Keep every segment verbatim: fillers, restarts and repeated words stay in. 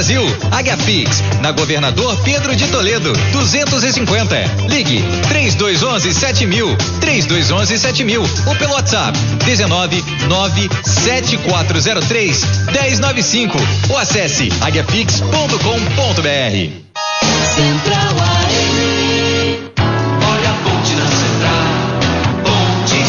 Brasil. Agafix, na Governador Pedro de Toledo, duzentos e cinquenta. Ligue três dois um um sete mil, três dois um um sete mil ou pelo WhatsApp dezenove nove sete quatro zero três um zero nove cinco ou acesse agafix ponto com ponto br. Central A M. Olha a ponte na Central. Ponte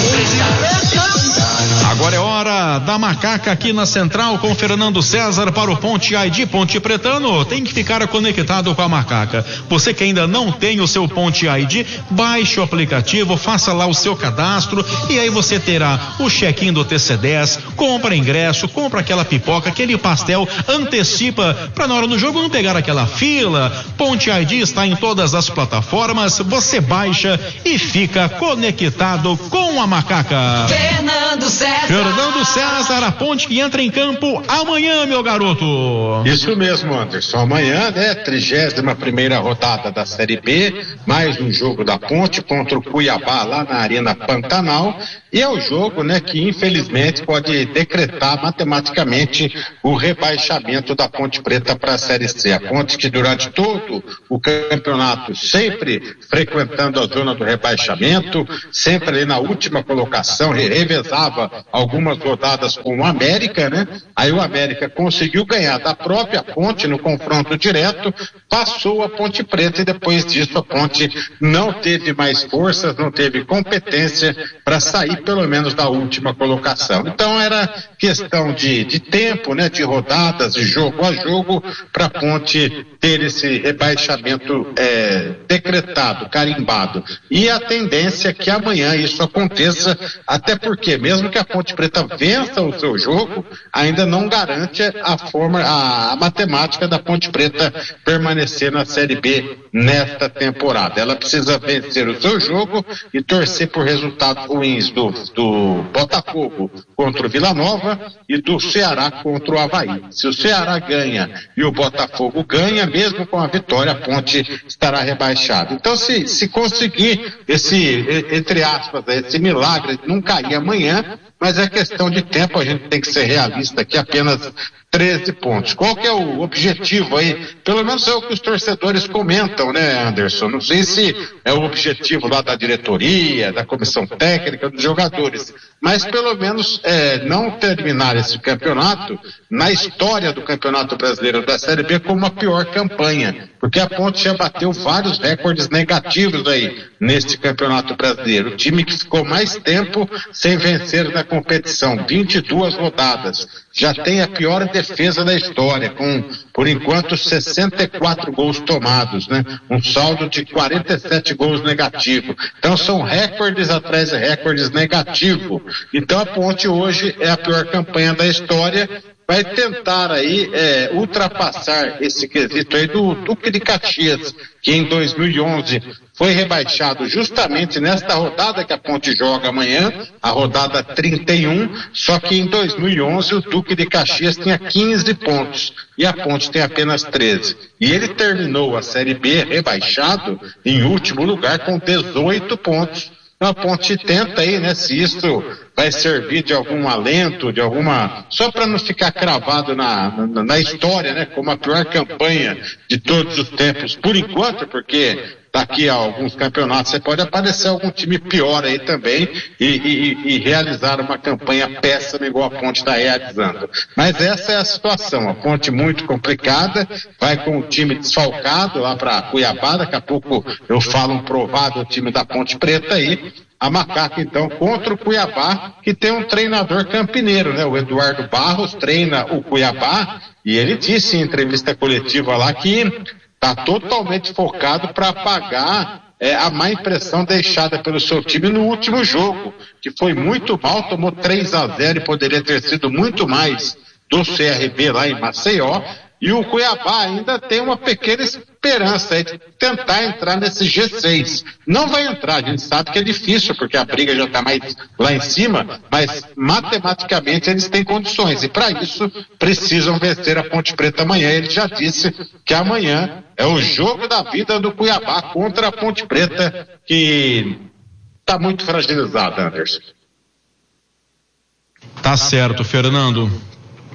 Central. Agora é hora da macaca aqui na Central com Fernando César para o Ponte I D Ponte Pretano. Tem que ficar conectado com a macaca. Você que ainda não tem o seu Ponte I D, baixe o aplicativo, faça lá o seu cadastro e aí você terá o check-in do T C dez, compra ingresso, compra aquela pipoca, aquele pastel, antecipa para na hora do jogo não pegar aquela fila. Ponte I D está em todas as plataformas, você baixa e fica conectado com a macaca. Fernando César. Fernando César, a ponte que entra em campo amanhã, meu garoto. Isso mesmo, Anderson. Amanhã, né, trigésima primeira rodada da Série B, mais um jogo da Ponte contra o Cuiabá lá na Arena Pantanal. E é o jogo, né, que infelizmente pode decretar matematicamente o rebaixamento da Ponte Preta para a Série C. A Ponte que durante todo o campeonato sempre frequentando a zona do rebaixamento, sempre ali na última colocação, revezava algumas rodadas com o América, né? Aí o América conseguiu ganhar da própria Ponte no confronto direto, passou a Ponte Preta e depois disso a Ponte não teve mais forças, não teve competência para sair pelo menos da última colocação. Então era questão de, de tempo, né? De rodadas, de jogo a jogo, para a Ponte ter esse rebaixamento é, decretado, carimbado. E a tendência é que amanhã isso aconteça, até porque mesmo que a Ponte Preta vença o seu jogo, ainda não garante a forma, a, a matemática da Ponte Preta permanecer na Série B nesta temporada. Ela precisa vencer o seu jogo e torcer por resultados ruins do, do Botafogo contra o Vila Nova e do Ceará contra o Avaí. Se o Ceará ganha e o Botafogo ganha, mesmo com a vitória, a Ponte estará rebaixada. Então, se, se conseguir esse, entre aspas, esse milagre de não cair amanhã, mas é questão de tempo, a gente tem que ser realista aqui, apenas treze pontos. Qual que é o objetivo aí? Pelo menos é o que os torcedores comentam, né, Anderson? Não sei se é o objetivo lá da diretoria, da comissão técnica, dos jogadores, mas pelo menos é, não terminar esse campeonato na história do Campeonato Brasileiro da Série B como a pior campanha, porque a Ponte já bateu vários recordes negativos aí neste Campeonato Brasileiro. O time que ficou mais tempo sem vencer na competição, vinte e duas rodadas, já tem a pior defesa da história, com, por enquanto, sessenta e quatro gols tomados, né? Um saldo de quarenta e sete gols negativos. Então são recordes atrás de recordes negativos. Então a Ponte hoje é a pior campanha da história, vai tentar aí é, ultrapassar esse quesito aí do Duque de Caxias, que em dois mil e onze foi rebaixado justamente nesta rodada que a Ponte joga amanhã, a rodada trinta e um, só que em dois mil e onze o Duque de Caxias tinha quinze pontos e a Ponte tem apenas treze. E ele terminou a Série B rebaixado em último lugar com dezoito pontos. Então a Ponte tenta aí, né, se isso vai servir de algum alento, de alguma, só para não ficar cravado na, na, na história, né, como a pior campanha de todos os tempos, por enquanto, porque daqui a alguns campeonatos você pode aparecer algum time pior aí também e, e, e realizar uma campanha péssima igual a Ponte está realizando. Mas essa é a situação, a Ponte muito complicada, vai com o time desfalcado lá para Cuiabá, daqui a pouco eu falo um provável time da Ponte Preta aí. A macaca, então, contra o Cuiabá, que tem um treinador campineiro, né? O Eduardo Barros treina o Cuiabá e ele disse em entrevista coletiva lá que está totalmente focado para apagar é, a má impressão deixada pelo seu time no último jogo, que foi muito mal, tomou três a zero e poderia ter sido muito mais do C R B lá em Maceió. E o Cuiabá ainda tem uma pequena esperança aí de tentar entrar nesse G seis. Não vai entrar, a gente sabe que é difícil, porque a briga já está mais lá em cima, mas matematicamente eles têm condições. E para isso precisam vencer a Ponte Preta amanhã. Ele já disse que amanhã é o jogo da vida do Cuiabá contra a Ponte Preta, que está muito fragilizada, Anderson. Tá certo, Fernando.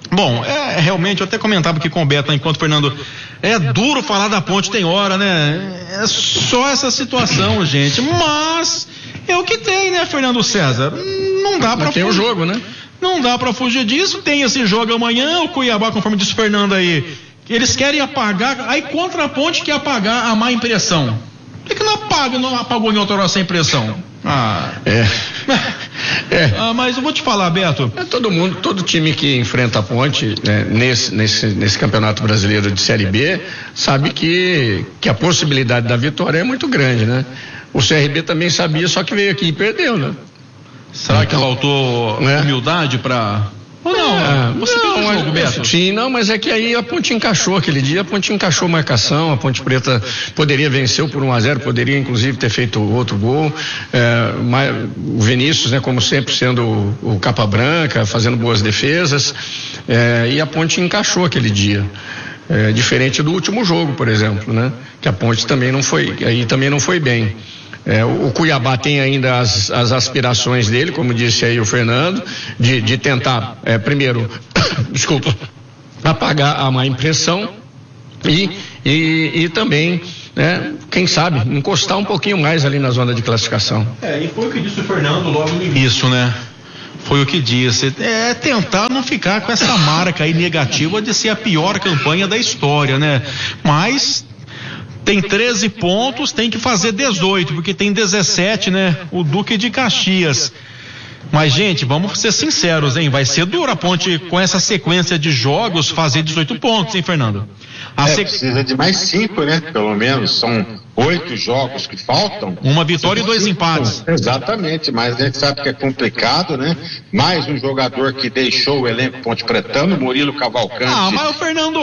Bom, é realmente, eu até comentava aqui com o Beto, enquanto o Fernando, é duro falar da ponte, tem hora, né? É só essa situação, gente, mas é o que tem, né, Fernando César? Não dá pra fugir. Tem o jogo, né? Não dá pra fugir disso, tem esse jogo amanhã, o Cuiabá, conforme disse o Fernando aí, eles querem apagar, aí contra a ponte quer apagar a má impressão. Por que não apaga, não apagou em outra hora essa impressão? Ah. É. é. Ah, mas eu vou te falar, Beto. É, todo mundo, todo time que enfrenta a ponte, né, nesse, nesse, nesse campeonato brasileiro de Série B, sabe que, que a possibilidade da vitória é muito grande, né? O C R B também sabia, só que veio aqui e perdeu, né? Será então, que faltou né? humildade para... Ou não? É, você não, viu o jogo, Beto? Sim, não, mas é que aí a ponte encaixou aquele dia, a ponte encaixou marcação, a Ponte Preta poderia vencer por um a zero, poderia inclusive ter feito outro gol, é, mas, o Vinícius, né, como sempre, sendo o, o capa branca, fazendo boas defesas, é, e a ponte encaixou aquele dia. É, diferente do último jogo, por exemplo, né? Que a ponte também não foi, aí também não foi bem. É, o Cuiabá tem ainda as, as aspirações dele, como disse aí o Fernando, de, de tentar, é, primeiro, desculpa, apagar a má impressão e, e, e também, né, quem sabe, encostar um pouquinho mais ali na zona de classificação. É, e foi o que disse o Fernando logo no início, né? Foi o que disse, é tentar não ficar com essa marca aí negativa de ser a pior campanha da história, né? Mas tem treze pontos, tem que fazer dezoito, porque tem dezessete, né? O Duque de Caxias. Mas, gente, vamos ser sinceros, hein? Vai ser duro a ponte com essa sequência de jogos fazer dezoito pontos, hein, Fernando? A é, sec... precisa de mais cinco, né? Pelo menos, são oito jogos que faltam. Uma vitória e dois cinco. empates. Exatamente, mas a gente sabe que é complicado, né? Mais um jogador que deixou o elenco ponte pretano, Murilo Cavalcante. Ah, mas o Fernando...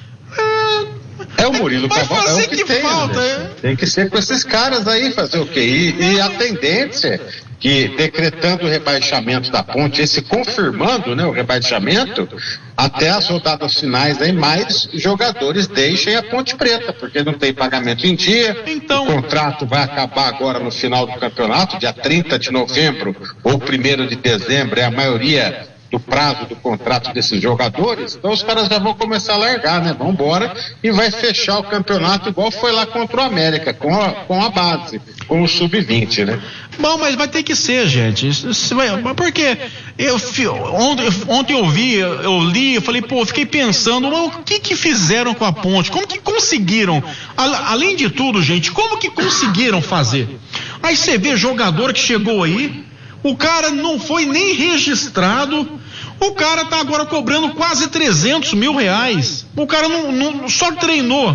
É... É o Murilo Cavalcante, é o que, que tem, falta, né? Tem que ser com esses caras aí, fazer o quê? E, e a tendência que, decretando o rebaixamento da ponte, esse confirmando, né, o rebaixamento, até as rodadas finais aí, mais jogadores deixem a Ponte Preta, porque não tem pagamento em dia, então... o contrato vai acabar agora no final do campeonato, dia trinta de novembro ou primeiro de dezembro, é a maioria do prazo do contrato desses jogadores, então os caras já vão começar a largar, né? Vão embora e vai fechar o campeonato igual foi lá contra o América, com a, com a base, com o sub vinte, né? Bom, mas vai ter que ser, gente. Porque eu, ontem, ontem eu vi, eu li, eu falei, pô, eu fiquei pensando, o que que fizeram com a ponte? Como que conseguiram? Além de tudo, gente, como que conseguiram fazer? Aí você vê jogador que chegou aí, o cara não foi nem registrado, o cara tá agora cobrando quase trezentos mil reais, o cara não, não só treinou.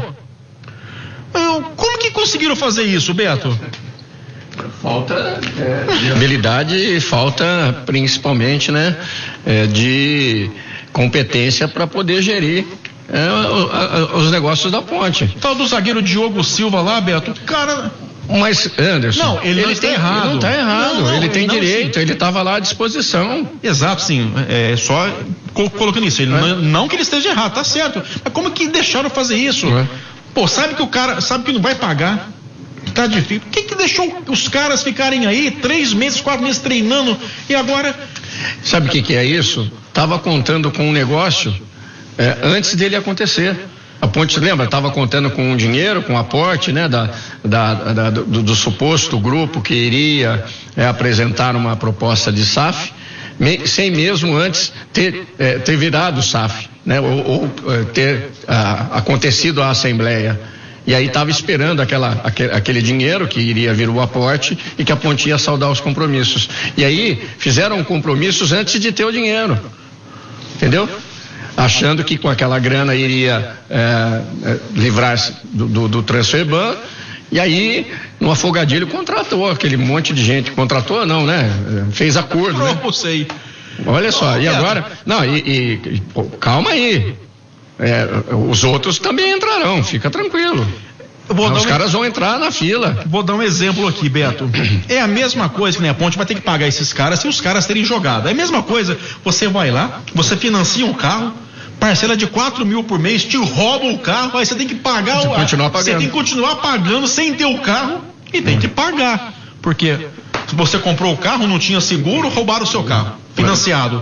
Como que conseguiram fazer isso, Beto? Falta é, de habilidade e falta principalmente, né, é, de competência para poder gerir é, os negócios da ponte. Tal do zagueiro Diogo Silva lá, Beto, o cara... Mas, Anderson, não, ele, ele não está errado. Ele não está errado, não, não, ele tem não, direito, sim. Ele estava lá à disposição. Exato, sim, é só colocando isso, ele é. não, não que ele esteja errado, tá certo, mas como que deixaram fazer isso? É. Pô, sabe que o cara, sabe que não vai pagar, tá difícil, o que que deixou os caras ficarem aí três meses, quatro meses treinando e agora... Sabe o que que é isso? Tava contando com um negócio é, antes dele acontecer. A ponte, lembra, estava contando com um dinheiro, com um aporte, né, da, da, da do, do suposto grupo que iria é, apresentar uma proposta de S A F, me, sem mesmo antes ter, é, ter virado S A F, né, ou, ou ter a, acontecido a Assembleia. E aí estava esperando aquela, aquele, aquele dinheiro que iria vir o aporte e que a ponte ia saldar os compromissos. E aí fizeram compromissos antes de ter o dinheiro, entendeu? Achando que com aquela grana iria é, é, livrar-se do, do, do Transferban, e aí no afogadilho contratou aquele monte de gente, contratou não, né? Fez acordo, né? Propusei. Olha só, e agora, não, e, e, e pô, calma aí, é, os outros também entrarão, fica tranquilo. Os um... caras vão entrar na fila. Vou dar um exemplo aqui, Beto. É a mesma coisa que nem a ponte vai ter que pagar esses caras se os caras terem jogado. É a mesma coisa, você vai lá, você financia um carro, parcela de quatro mil por mês, te rouba o carro, aí você tem que pagar o continuar pagando. Você tem que continuar pagando sem ter o carro e tem que pagar. Porque se você comprou o carro, não tinha seguro, roubaram o seu carro, financiado.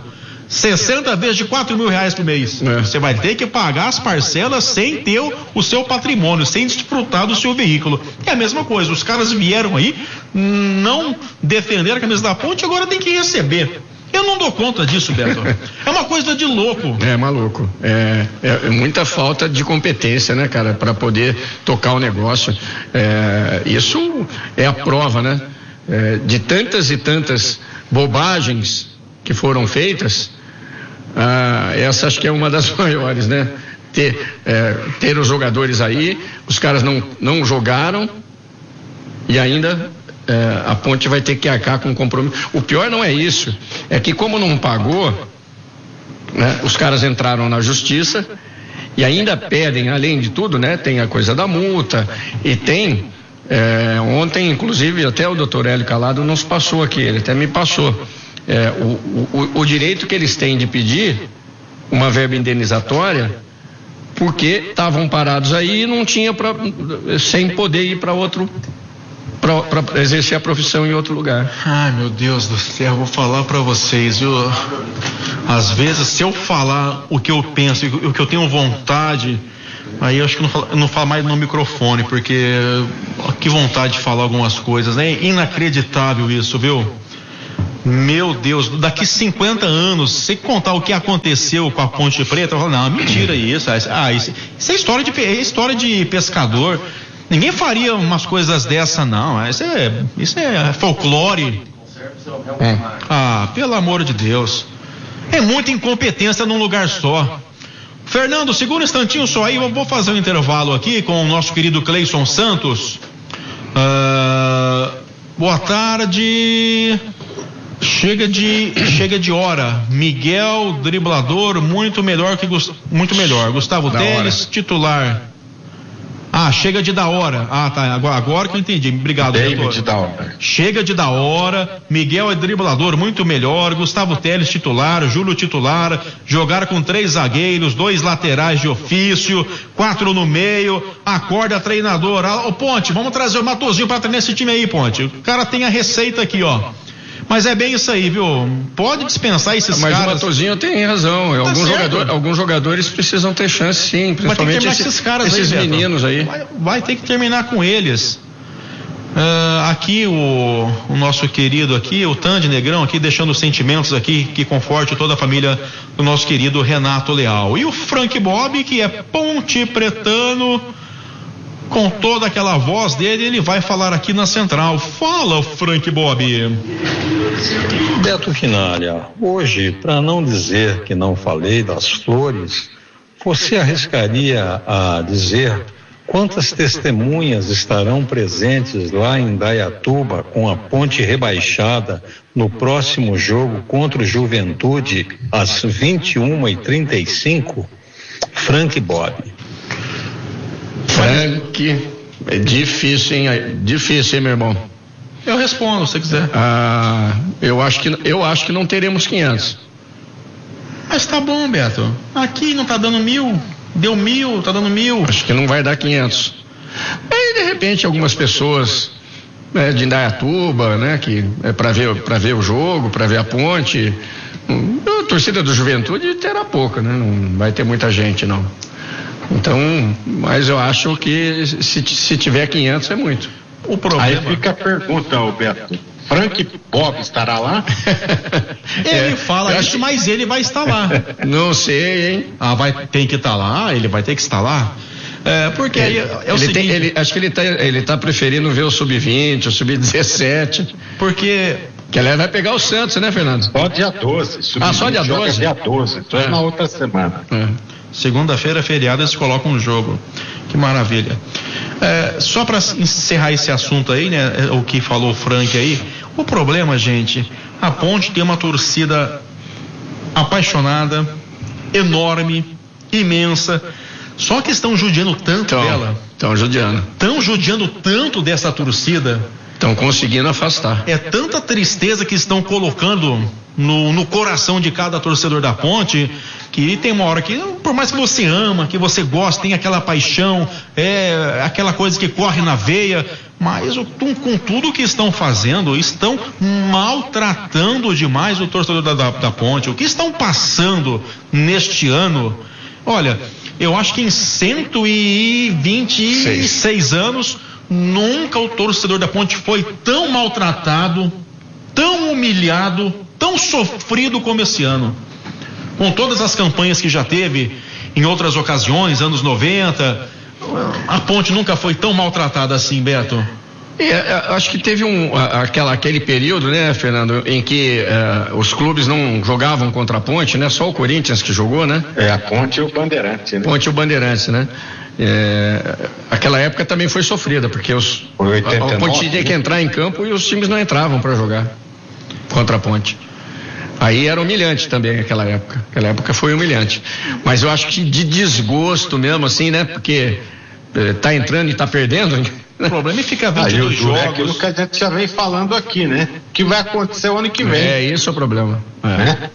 sessenta vezes de quatro mil reais por mês. É. Você vai ter que pagar as parcelas sem ter o, o seu patrimônio, sem desfrutar do seu veículo. É a mesma coisa, os caras vieram aí, não defenderam a camisa da Ponte, agora tem que receber. Eu não dou conta disso, Beto. É uma coisa de louco. É maluco. É, é muita falta de competência, né, cara, para poder tocar o negócio. É, isso é a prova, né, é, de tantas e tantas bobagens que foram feitas. Ah, essa acho que é uma das maiores, né? Ter, é, ter os jogadores aí, os caras não, não jogaram e ainda. É, a Ponte vai ter que arcar com compromisso. O pior não é isso, é que como não pagou, né, os caras entraram na justiça e ainda pedem, além de tudo, né, tem a coisa da multa e tem, é, ontem inclusive até o doutor Hélio Calado nos passou aqui, ele até me passou, é, o, o, o direito que eles têm de pedir uma verba indenizatória porque estavam parados aí e não tinha pra, sem poder ir para outro para exercer a profissão em outro lugar. Ai, meu Deus do céu, vou falar para vocês, viu? Às vezes, se eu falar o que eu penso, o que eu tenho vontade, aí eu acho que não falo, não falo mais no microfone, porque que vontade de falar algumas coisas, né? É inacreditável isso, viu? Meu Deus, daqui cinquenta anos, se contar o que aconteceu com a Ponte Preta, eu falo, não, mentira isso. Ah, isso, isso é história de, é história de pescador. Ninguém faria umas coisas dessa, não. Isso é, isso é folclore. É. Ah, pelo amor de Deus. É muita incompetência num lugar só. Fernando, segura um instantinho só aí. Eu vou fazer um intervalo aqui com o nosso querido Cleison Santos. Ah, boa tarde. Chega de, chega de hora. Miguel, driblador, muito melhor que muito melhor. Gustavo da Teles, hora. Titular. Ah, chega de da hora. Ah, tá. Agora, agora que eu entendi. Obrigado, David da hora. Chega de da hora. Miguel é driblador, muito melhor. Gustavo Teles titular. Júlio titular. Jogar com três zagueiros, dois laterais de ofício, quatro no meio. Acorda treinador. Ah, ô Ponte, vamos trazer o Matosinho pra treinar esse time aí, Ponte. O cara tem a receita aqui, ó. Mas é bem isso aí, viu? Pode dispensar esses mas caras. Mas o Matosinho tem razão. Tá alguns, jogador, alguns jogadores precisam ter chance, sim. Principalmente esse, esses, caras esses aí, meninos aí. Vai, vai ter que terminar com eles. Uh, aqui o, o nosso querido aqui, o Tandy Negrão aqui, deixando sentimentos aqui que conforte toda a família do nosso querido Renato Leal. E o Frank Bob, que é ponte pretano, com toda aquela voz dele, ele vai falar aqui na Central. Fala, Frank Bob. Beto Quinalha, hoje, para não dizer que não falei das flores, você arriscaria a dizer quantas testemunhas estarão presentes lá em Indaiatuba com a Ponte rebaixada no próximo jogo contra o Juventude às vinte e uma e trinta e cinco? Frank Bob. Frank, é difícil, hein? É difícil, hein, meu irmão? Eu respondo, se quiser. Ah, eu acho que eu acho que não teremos quinhentos. Mas tá bom, Beto. Aqui não tá dando mil, deu mil, tá dando mil. Acho que não vai dar quinhentos. Aí de repente algumas pessoas, né, de Indaiatuba, né, que é para ver para ver o jogo, para ver a Ponte. A torcida do Juventude terá pouca, né? Não vai ter muita gente, não. Então, mas eu acho que se, se tiver quinhentos é muito. O problema... Aí fica a pergunta, Alberto. Frank Bob estará lá? Ele é, fala isso, acho... mas ele vai estar lá. Não sei, hein? Ah, vai, tem que estar lá? Ele vai ter que estar lá? É, porque ele, aí é o ele seguinte... Tem, ele, acho que ele está ele tá preferindo ver o sub vinte, o sub dezessete. Porque... Que aliás vai pegar o Santos, né, Fernando? Só dia doze. Ah, só dia doze? Dia doze, só é. Na outra semana. É. Segunda-feira é feriado, eles colocam um jogo. Que maravilha. É, só para encerrar esse assunto aí, né? O que falou o Frank aí. O problema, gente, a Ponte tem uma torcida apaixonada, enorme, imensa. Só que estão judiando tanto então, dela. Estão judiando. Estão judiando tanto dessa torcida. Estão conseguindo afastar. É tanta tristeza que estão colocando no, no coração de cada torcedor da Ponte, que tem uma hora que, por mais que você ama, que você gosta, tem aquela paixão, é aquela coisa que corre na veia, mas o, com tudo que estão fazendo, estão maltratando demais o torcedor da, da, da Ponte. O que estão passando neste ano, olha, eu acho que em cento e vinte e seis anos, nunca o torcedor da Ponte foi tão maltratado, tão humilhado, tão sofrido como esse ano. Com todas as campanhas que já teve em outras ocasiões, anos noventa, a Ponte nunca foi tão maltratada assim, Beto. É, acho que teve um, aquela, aquele período, né, Fernando, em que uh, os clubes não jogavam contra a Ponte, né? Só o Corinthians que jogou, né? É, a Ponte e o Bandeirante, né? Ponte e o Bandeirante, né? É, aquela época também foi sofrida, porque os, oitenta e nove, a Ponte tinha que entrar em campo e os times não entravam para jogar contra a Ponte. Aí era humilhante também aquela época. Aquela época foi humilhante. Mas eu acho que de desgosto mesmo, assim, né? Porque eh, tá entrando e tá perdendo. O problema é ficar vinte e dois jogos. É aquilo que a gente já vem falando aqui, né? Que vai acontecer o ano que vem. É, esse é o problema. É. Né?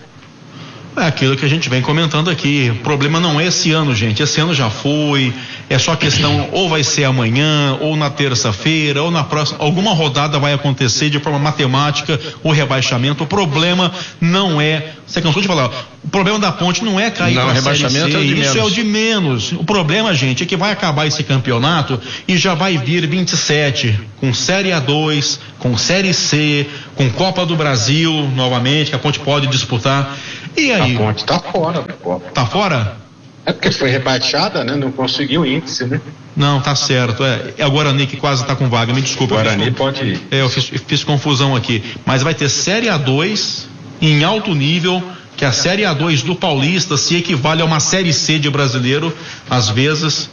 É aquilo que a gente vem comentando aqui. O problema não é esse ano, gente. Esse ano já foi. É só questão, ou vai ser amanhã, ou na terça-feira, ou na próxima. Alguma rodada vai acontecer de forma matemática, o rebaixamento. O problema não é. Você cansou de falar. O problema da Ponte não é cair para a rebaixamento. É o de Isso menos. é o de menos. O problema, gente, é que vai acabar esse campeonato e já vai vir vinte e sete com Série A dois, com Série C, com Copa do Brasil novamente, que a Ponte pode disputar. E aí? A Ponte tá fora da Copa. Tá fora? É porque foi rebaixada, né? Não conseguiu índice, né? Não, tá certo. É, é a Guarani que quase tá com vaga. Me desculpa. Guarani eu fiz, pode ir. É, eu fiz, eu fiz confusão aqui. Mas vai ter Série A dois em alto nível, que a Série A dois do Paulista se equivale a uma Série C de brasileiro, às vezes.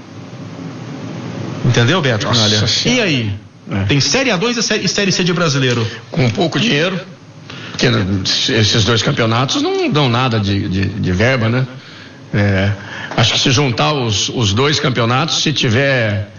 Entendeu, Beto? Olha. E aí? É. Tem Série A dois e Série, e Série C de brasileiro. Com pouco dinheiro. Porque esses dois campeonatos não dão nada de, de, de verba, né? É, acho que se juntar os, os dois campeonatos, se tiver,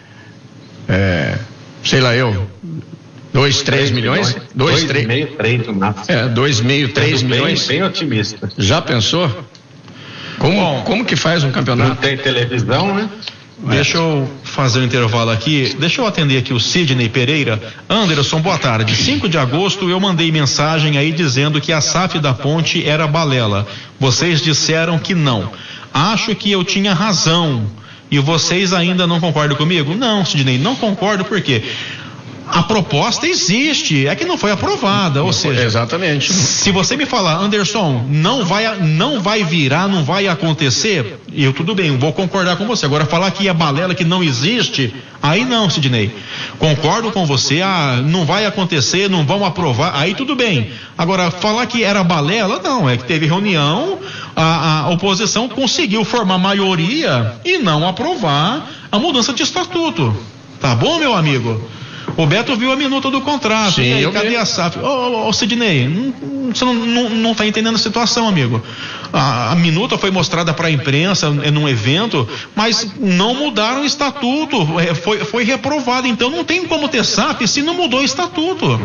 é, sei lá eu, dois, três milhões, dois, três, meio, três no máximo. É, dois meio, três milhões. Bem, bem otimista. Já pensou? Como, Bom, como que faz um campeonato? Não tem televisão, né? Deixa eu fazer um intervalo aqui. Deixa eu atender aqui o Sidney Pereira. Anderson, boa tarde. cinco de agosto eu mandei mensagem aí dizendo que a S A F da Ponte era balela. Vocês disseram que não. Acho que eu tinha razão. E vocês ainda não concordam comigo? Não, Sidney, não concordo. Por quê? A proposta existe, é que não foi aprovada, ou seja, exatamente. Se você me falar, Anderson, não vai, não vai virar, não vai acontecer, eu tudo bem, vou concordar com você. Agora falar que é balela, que não existe, aí não, Sidney. Concordo com você, ah, não vai acontecer, não vão aprovar, aí tudo bem. Agora falar que era balela, não, é que teve reunião, a, a oposição conseguiu formar maioria e não aprovar a mudança de estatuto. Tá bom, meu amigo? O Beto viu a minuta do contrato. Sim, e aí, eu cadê vi. a S A F? Ô, ô, ô Sidney, não, você não, não, não tá entendendo a situação, amigo. A, a minuta foi mostrada para a imprensa num evento, mas não mudaram o estatuto. Foi, foi reprovado. Então não tem como ter S A F se não mudou o estatuto.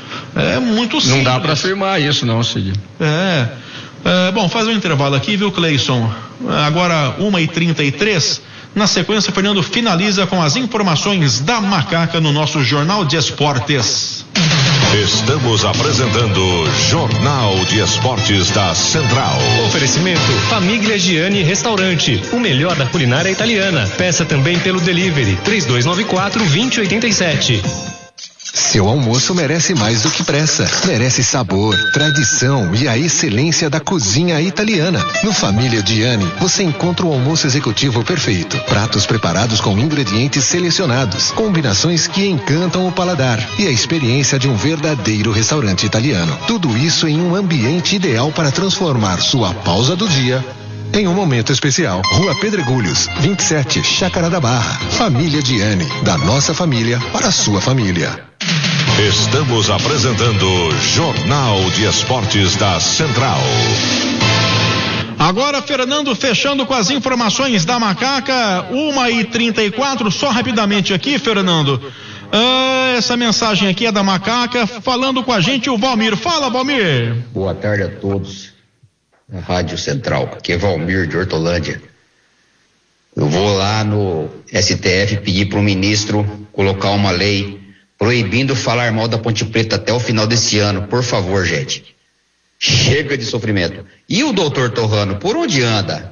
É muito simples. Não dá para afirmar isso, não, Cid. É. é. Bom, faz um intervalo aqui, viu, Cleison? Agora, uma e trinta e três. Na sequência, Fernando finaliza com as informações da Macaca no nosso Jornal de Esportes. Estamos apresentando Jornal de Esportes da Central. Oferecimento Famiglia Gianni Restaurante, o melhor da culinária italiana. Peça também pelo delivery três dois nove quatro, dois zero oito sete. Seu almoço merece mais do que pressa. Merece sabor, tradição e a excelência da cozinha italiana. No Família Gianni, você encontra o almoço executivo perfeito. Pratos preparados com ingredientes selecionados, combinações que encantam o paladar e a experiência de um verdadeiro restaurante italiano. Tudo isso em um ambiente ideal para transformar sua pausa do dia em um momento especial. Rua Pedregulhos, vinte e sete, Chácara da Barra. Família Gianni, da nossa família para a sua família. Estamos apresentando Jornal de Esportes da Central. Agora, Fernando, fechando com as informações da Macaca, uma e trinta e quatro, só rapidamente aqui, Fernando. Uh, essa mensagem aqui é da Macaca, falando com a gente o Valmir. Fala, Valmir. Boa tarde a todos na Rádio Central. Aqui é Valmir de Hortolândia. Eu vou lá no S T F pedir para o ministro colocar uma lei proibindo falar mal da Ponte Preta até o final desse ano. Por favor, gente. Chega de sofrimento. E o doutor Torrano, por onde anda?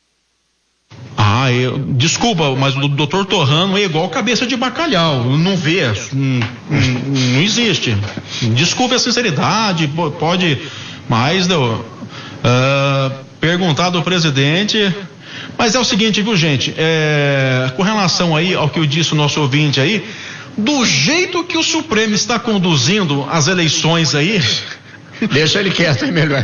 Ah, eu, desculpa, mas o doutor Torrano é igual cabeça de bacalhau, não vê, não, não existe. Desculpe a sinceridade, pode, mas uh, perguntar do presidente. Mas é o seguinte, viu, gente, é, com relação aí ao que eu disse o nosso ouvinte aí, do jeito que o Supremo está conduzindo as eleições aí, deixa ele quieto, é melhor.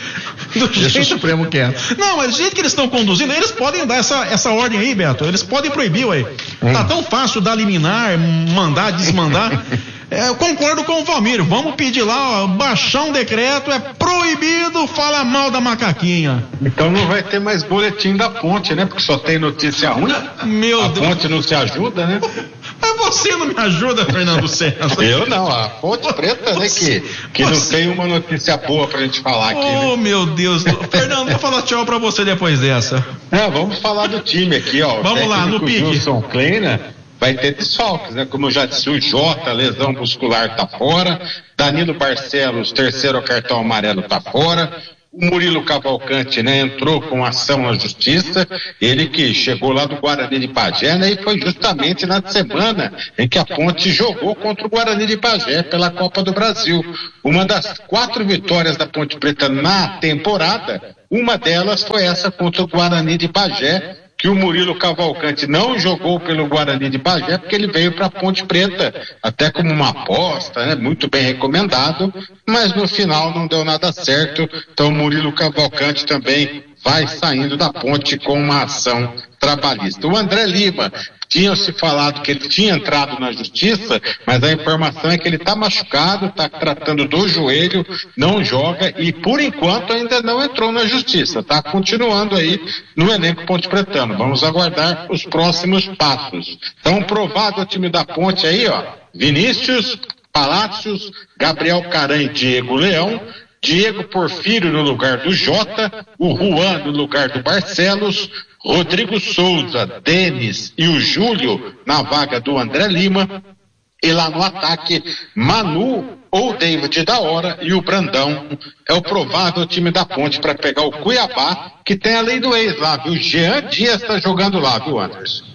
Do Deixa jeito... o Supremo quieto. Não, mas do jeito que eles estão conduzindo, eles podem dar essa, essa ordem aí, Beto. Eles podem proibir, ué. Hum. Tá tão fácil dar liminar, mandar, desmandar. É, eu concordo com o Valmir. Vamos pedir lá, ó, baixar um decreto, é proibido falar mal da macaquinha. Então não vai ter mais boletim da ponte, né? Porque só tem notícia ruim. Meu a Deus. ponte não se ajuda, né? Mas você não me ajuda, Fernando César. Eu não, a Ponte Preta, né? Que, que você... não tem uma notícia boa pra gente falar aqui. Oh, né? meu Deus. Fernando, vou falar tchau pra você depois dessa. É, vamos falar do time aqui, ó. Vamos lá, no pique. Wilson Kleina vai ter desfalques, né? Como eu já disse, o Jota, lesão muscular, tá fora. Danilo Barcelos, terceiro cartão amarelo, tá fora. O Murilo Cavalcante, né, entrou com ação na justiça, ele que chegou lá do Guarani de Pajé, né, e foi justamente na semana em que a Ponte jogou contra o Guarani de Pajé pela Copa do Brasil. Uma das quatro vitórias da Ponte Preta na temporada, uma delas foi essa contra o Guarani de Pajé, que o Murilo Cavalcante não jogou pelo Guarani de Pajé porque ele veio para a Ponte Preta, até como uma aposta, né? Muito bem recomendado, mas no final não deu nada certo, então o Murilo Cavalcante também vai saindo da Ponte com uma ação trabalhista. O André Lima, tinha se falado que ele tinha entrado na justiça, mas a informação é que ele está machucado, está tratando do joelho, não joga e por enquanto ainda não entrou na justiça, está continuando aí no elenco Ponte Pretano. Vamos aguardar os próximos passos. Então, provado o time da Ponte aí, ó, Vinícius, Palácios, Gabriel Caran e Diego Leão, Diego Porfírio no lugar do Jota, o Juan no lugar do Barcelos, Rodrigo Souza, Denis e o Júlio na vaga do André Lima, e lá no ataque, Manu ou David da Hora e o Brandão é o provável time da Ponte para pegar o Cuiabá, que tem a lei do ex lá, viu? Jean Dias está jogando lá, viu, Anderson?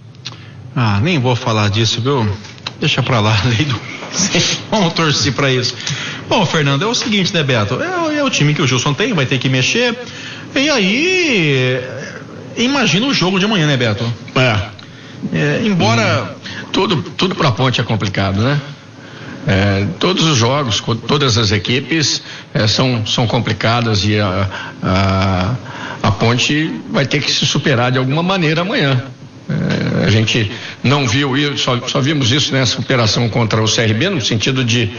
Ah, nem vou falar disso, viu? Deixa pra lá, lei do... Vamos torcer pra isso. Bom, Fernando, é o seguinte, né, Beto? É, é o time que o Gilson tem, vai ter que mexer. E aí, imagina o jogo de amanhã, né, Beto? É. é embora... Hum, tudo, tudo pra Ponte é complicado, né? É, todos os jogos, todas as equipes é, são, são complicadas e a, a, a Ponte vai ter que se superar de alguma maneira amanhã. É, a gente não viu isso, só, só vimos isso nessa operação contra o C R B no sentido de,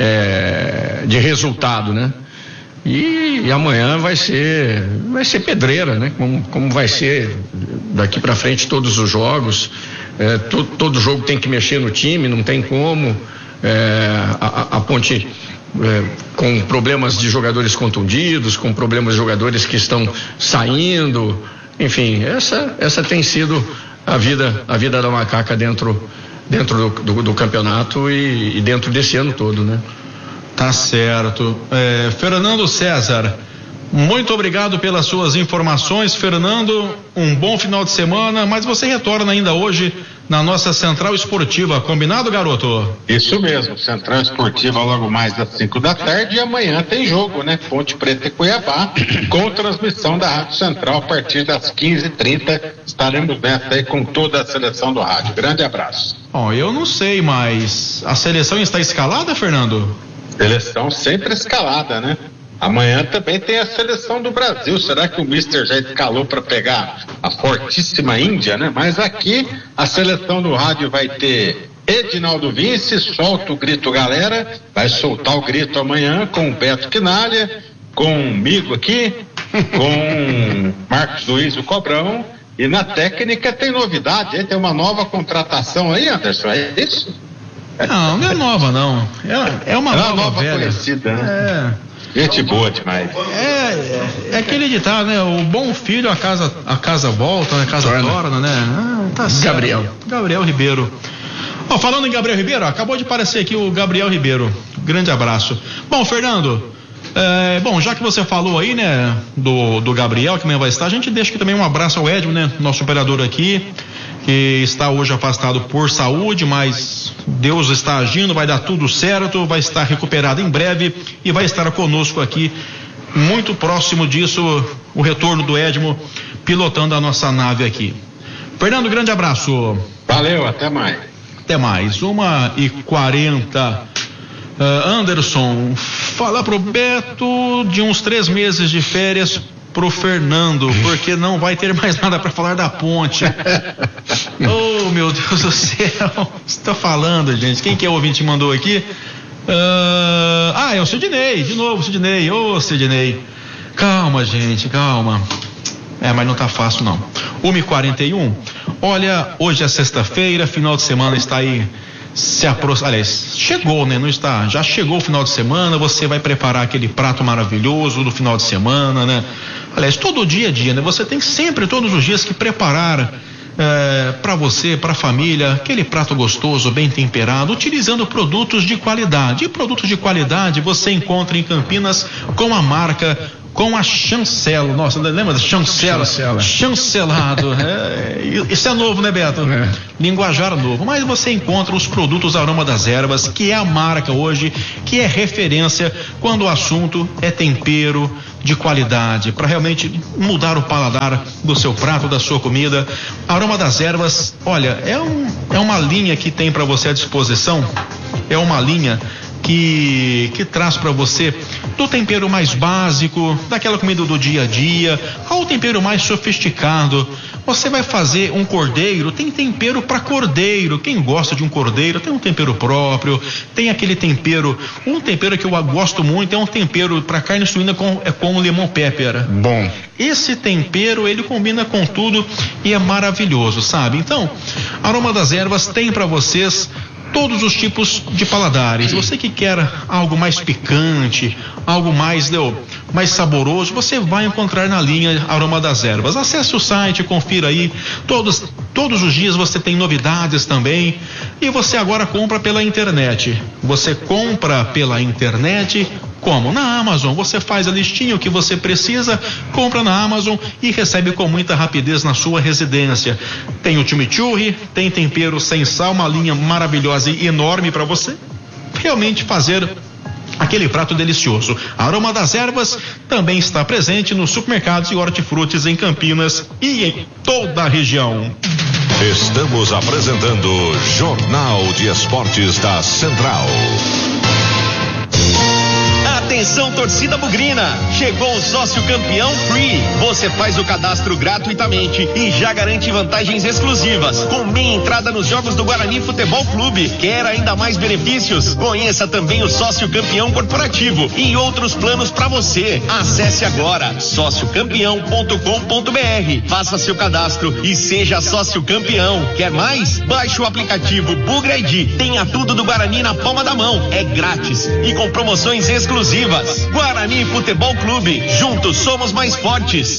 é, de resultado, né? E, e amanhã vai ser, vai ser pedreira, né? Como, como vai ser daqui para frente todos os jogos. É, to, todo jogo tem que mexer no time, não tem como. É, a, a Ponte é, com problemas de jogadores contundidos, com problemas de jogadores que estão saindo. Enfim, essa, essa tem sido a vida, a vida da Macaca dentro, dentro do, do, do campeonato e, e dentro desse ano todo, né? Tá certo. É, Fernando César, muito obrigado pelas suas informações, Fernando. Um bom final de semana, mas você retorna ainda hoje na nossa Central Esportiva, combinado, garoto? Isso mesmo, Central Esportiva logo mais às cinco da tarde e amanhã tem jogo, né? Ponte Preta e Cuiabá, com transmissão da Rádio Central a partir das quinze e trinta. Estaremos nessa aí com toda a seleção do rádio. Grande abraço. Bom, eu não sei, mas a seleção está escalada, Fernando? Seleção sempre escalada, né? Amanhã também tem a seleção do Brasil. Será que o Mister já escalou para pegar a fortíssima Índia, né? Mas aqui a seleção do rádio vai ter Edinaldo Vince, solta o grito, galera. Vai soltar o grito amanhã com o Beto Quinalha, comigo aqui, com Marcos Luiz, o Cobrão. E na técnica tem novidade, hein? Tem uma nova contratação aí, Anderson, é isso? Não, não é nova, não. É, é uma é nova, uma nova velha. conhecida, né? É. Gente boa demais. É, é, é aquele ditado, né? O bom filho a casa, a casa volta, a casa torna, torna né? Ah, tá certo. Gabriel. Gabriel Ribeiro. Ó, falando em Gabriel Ribeiro, ó, acabou de aparecer aqui o Gabriel Ribeiro. Grande abraço. Bom, Fernando, é, bom, já que você falou aí, né, do, do Gabriel, que amanhã vai estar, a gente deixa aqui também um abraço ao Edmo, né, nosso operador aqui, que está hoje afastado por saúde, mas Deus está agindo, vai dar tudo certo, vai estar recuperado em breve e vai estar conosco aqui, muito próximo disso, o retorno do Edmo, pilotando a nossa nave aqui. Fernando, grande abraço. Valeu, até mais. Até mais, uma e quarenta. Uh, Anderson, fala pro Beto de uns três meses de férias pro Fernando, porque não vai ter mais nada para falar da ponte. Oh, meu Deus do céu, você tá falando, gente, quem que é o ouvinte que mandou aqui? Uh, ah, é o Sidney, de novo, Sidney, ô oh, Sidney, calma, gente, calma. É, mas não tá fácil não. uma e quarenta e um, olha, hoje é sexta-feira, final de semana está aí se aproxima, aliás, chegou, né? Não está, já chegou o final de semana, você vai preparar aquele prato maravilhoso do final de semana, né? Aliás, todo dia a dia, né? Você tem sempre, todos os dias, que preparar é, para você, para a família, aquele prato gostoso, bem temperado, utilizando produtos de qualidade. E produtos de qualidade você encontra em Campinas com a marca, com a Chancelo. Nossa, lembra da Chancela? Chancela. Chancelado. É, isso é novo, né, Beto? É. Linguajar novo. Mas você encontra os produtos Aroma das Ervas, que é a marca hoje, que é referência quando o assunto é tempero de qualidade, para realmente mudar o paladar do seu prato, da sua comida. Aroma das Ervas, olha, é, um, é uma linha que tem para você à disposição, é uma linha que, que traz para você do tempero mais básico, daquela comida do dia a dia, ao tempero mais sofisticado. Você vai fazer um cordeiro, tem tempero para cordeiro. Quem gosta de um cordeiro tem um tempero próprio, tem aquele tempero, um tempero que eu gosto muito é um tempero para carne suína com, é com lemon pepper. Bom. Esse tempero, ele combina com tudo e é maravilhoso, sabe? Então, Aroma das Ervas tem para vocês todos os tipos de paladares. Você que quer algo mais picante, algo mais, deu, mais saboroso, você vai encontrar na linha Aroma das Ervas. Acesse o site, confira aí, todos, todos os dias você tem novidades também, e você agora compra pela internet. Você compra pela internet como? Na Amazon. Você faz a listinha, o que você precisa, compra na Amazon e recebe com muita rapidez na sua residência. Tem o chimichurri, tem tempero sem sal, uma linha maravilhosa e enorme para você realmente fazer aquele prato delicioso. A Aroma das Ervas também está presente nos supermercados e hortifrutis em Campinas e em toda a região. Estamos apresentando Jornal de Esportes da Central. Atenção, torcida bugrina, chegou o sócio campeão Free. Você faz o cadastro gratuitamente e já garante vantagens exclusivas, com meia entrada nos jogos do Guarani Futebol Clube. Quer ainda mais benefícios? Conheça também o sócio campeão corporativo e outros planos para você. Acesse agora sócio campeão ponto com ponto br, faça seu cadastro e seja sócio campeão. Quer mais? Baixe o aplicativo Bugra I D. Tenha tudo do Guarani na palma da mão. É grátis e com promoções exclusivas. Guarani Futebol Clube, juntos somos mais fortes.